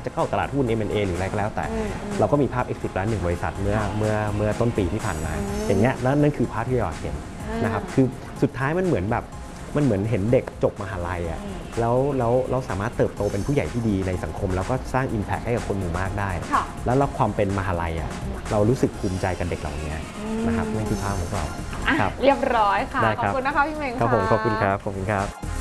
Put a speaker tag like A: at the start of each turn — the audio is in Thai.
A: จะเข้าตลาดหุ้น M&A หรืออะไรก็แล้วแต่เราก็มีภาพ exit แล้ว1บริษัทเมื่อต้นปีที่ผ่านมาอย่างเงี้ยนั่นคือภาพที่เราเห็นนะครับคือสุดท้ายมันเหมือนเห็นเด็กจบมหาลัยอ่ะแล้วเราสามารถเติบโตเป็นผู้ใหญ่ที่ดีในสังคมแล้วก็สร้าง impact ให้กับคนหมู่มากได้แล้วความเป็นมหาลัยอ่ะเรารู้สึกภูมิใจกับเด็กเหล่านี้นะครับนั่นคือภาพของเรา
B: เรียบร้อยค่ะขอบคุณนะคะพี่เม้ง
A: ครับผมขอบคุณครับ